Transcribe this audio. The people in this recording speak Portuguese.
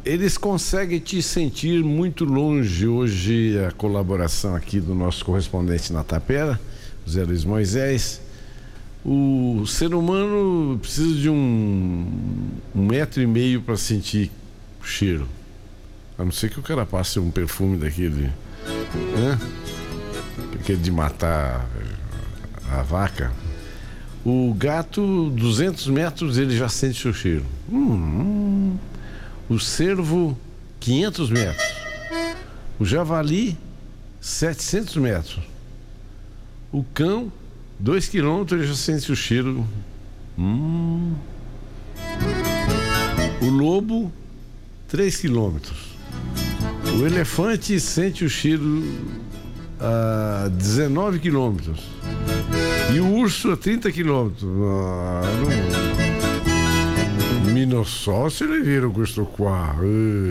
eles conseguem te sentir muito longe. Hoje a colaboração aqui do nosso correspondente na Tapera, Zé Luiz Moisés. O ser humano precisa de 1,5 metro para sentir o cheiro. A não ser que o cara passe um perfume daquele, né? Aquele de matar a vaca. O gato, 200 metros, ele já sente o cheiro. O cervo, 500 metros. O javali, 700 metros. O cão, 2 quilômetros, ele já sente o cheiro. O lobo, 3 quilômetros. O elefante sente o cheiro a 19 quilômetros. E o urso a 30 quilômetros. Minnossauce, ele vira questo qua.